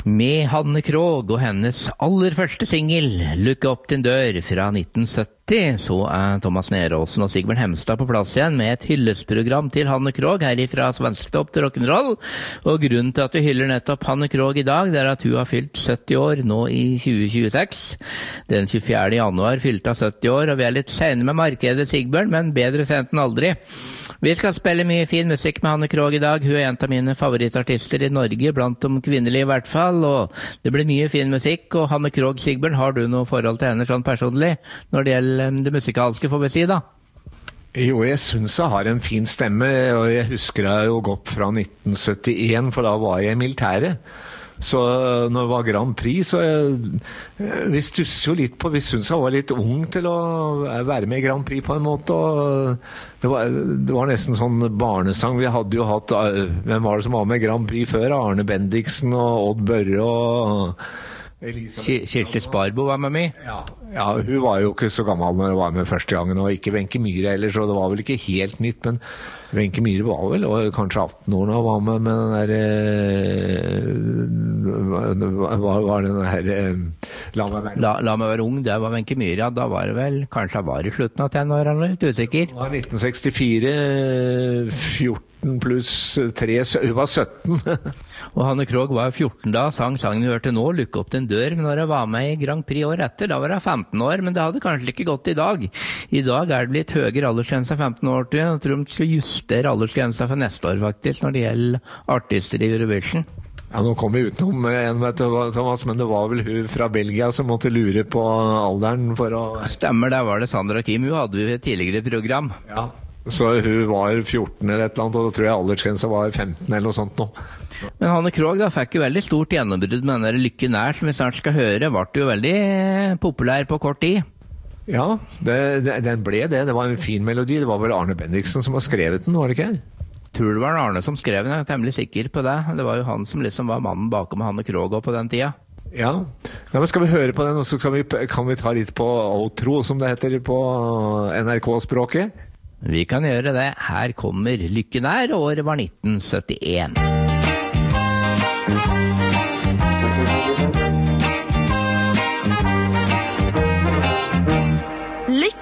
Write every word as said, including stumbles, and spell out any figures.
Med Hanne Krogh og hennes aller første singel, Lukk opp din dør, fra nitten sytti, så er Thomas Neråsen og Sigbjørn Hemstad på plass igjen med et hyllesprogram til Hanne Krogh herifra Svensktopp til rock'n'roll. Og grunnen til at vi hyller nettopp Hanne Krogh i dag, det er at hun har fylt sytti år nå i tjue tjueseks. Den tjuefjerde januar fylte hun sytti år, og vi er litt sene med markedet, Sigbjørn, men bedre sent enn aldri. Vi skal spille mye fin musikk med Hanne Krogh i dag. Hun er en av mine favorittartister i Norge, blant de kvinnelige i hvert fall, og det blir mye fin musikk. Og Hanne Krogh, Sigbjørn, har du noe forhold til henne sånn personlig når det gjelder det musikalske, får vi si da? Jo, jeg synes jeg har en fin stemme, og jeg husker jeg jo godt fra nitten syttien, for da var jeg i militæret. Så når det var Grand Prix, så jeg, vi stusser jo litt på, vi synes jeg var litt ung til å være med i Grand Prix på en måte, og det var, det var nesten sånn barnesang. Vi hadde jo hatt, hvem var det som var med i Grand Prix før? Arne Bendiksen og Odd Børre og Kirsti Sparbo var med meg. Ja, ja, hun var jo ikke så gammel når hun var med første gangen, og ikke Wenche Myhre heller, så det var vel ikke helt nytt, men Wenche Myhre var vel og kanskje atten år når hun var med med den der hva var den der La meg være la, la meg være ung, det var Wenche Myhre, ja, da var det vel kanskje han var i slutten av tenårene, litt usikker. Det var nitten sekstifire, fjorten pluss tre, hun var sytten. Og Hanne Krogh var fjorten da, sang sangen vi hørte nå, Lukk opp din dør, men når jeg var med i Grand Prix år etter, da var jeg femten år, men det hadde kanskje ikke gått i dag. I dag er det blitt høyere aldersgrense femten år til, jeg tror de skal justere aldersgrensa for neste år faktisk, når det gjelder artister i Eurovision. Ja, nå kom vi utenom en, vet du, Thomas, men det var vel hun fra Belgia som måtte lure på alderen for å... Stemmer, der var det Sandra Kim, hun hadde vi et tidligere program. Ja, så hun var fjorten eller et eller annet, og da tror jeg aldersgrensa var femten eller noe sånt nå. Men Hanne Krogh da fikk jo veldig stort gjennombrudd med den Lykke nær, som vi snart skal høre, ble jo veldig populær på kort tid. Ja, det, det, den ble det. Det var en fin melodi. Det var vel Arne Bendiksen som har skrevet den, var det ikke? Tror det var Arne som skrev den, jeg er temmelig sikker på det. Det var jo han som liksom var mannen bakom Hanne Krogh på den tida. Ja, ja, men skal vi høre på den, og så kan vi, kan vi ta litt på outro, som det heter på N R K-språket? Vi kan gjøre det. Her kommer Lykke nær, og året var nitten syttien.